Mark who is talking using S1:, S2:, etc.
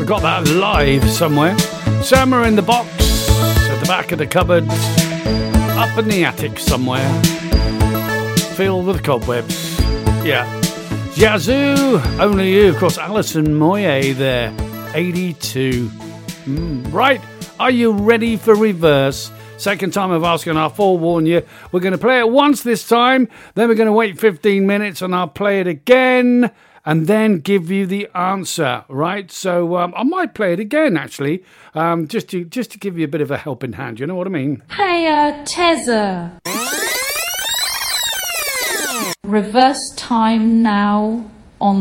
S1: got that live somewhere. Somewhere in the box, at the back of the cupboard, up in the attic somewhere, filled with cobwebs. Yeah. Yazoo, Only You. Of course, Alison Moyet there, 82. Right, are you ready for reverse? Second time of asking, I'll forewarn you. We're going to play it once this time, then we're going to wait 15 minutes and I'll play it again and then give you the answer, right? So I might play it again, actually, just to give you a bit of a helping hand, you know what I mean?
S2: Hey, Tezza. Reverse time now.